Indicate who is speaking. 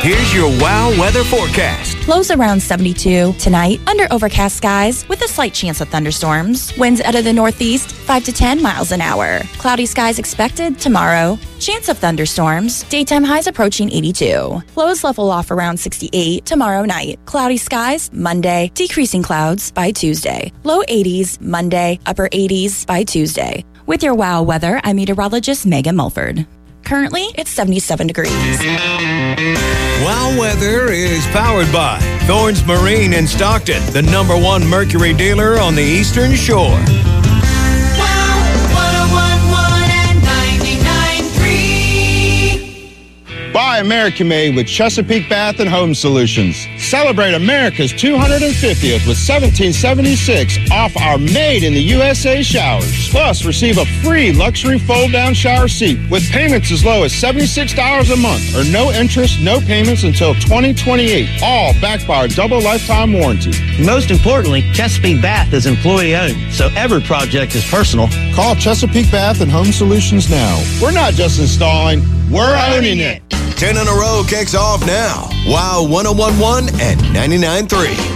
Speaker 1: Here's your WOW weather forecast.
Speaker 2: Lows around 72 tonight, under overcast skies with a slight chance of thunderstorms. Winds out of the northeast, 5 to 10 miles an hour. Cloudy skies expected tomorrow. Chance of thunderstorms. Daytime highs approaching 82. Lows level off around 68 tomorrow night. Cloudy skies Monday, decreasing clouds by Tuesday. Low 80s Monday, upper 80s by Tuesday. With your WOW weather, I'm meteorologist Megan Mulford. Currently, it's 77 degrees.
Speaker 1: WOW weather is powered by Thorns Marine in Stockton, the #1 Mercury dealer on the Eastern Shore.
Speaker 3: Buy American Made with Chesapeake Bath and Home Solutions. Celebrate America's 250th with 1776 off our Made in the USA showers. Plus, receive a free luxury fold-down shower seat with payments as low as $76 a month or no interest, no payments until 2028. All backed by our double lifetime warranty.
Speaker 4: Most importantly, Chesapeake Bath is employee-owned, so every project is personal.
Speaker 3: Call Chesapeake Bath and Home Solutions now. We're not just installing, we're owning it.
Speaker 1: 10 in a row kicks off now. WOW 101.1 and 99.3.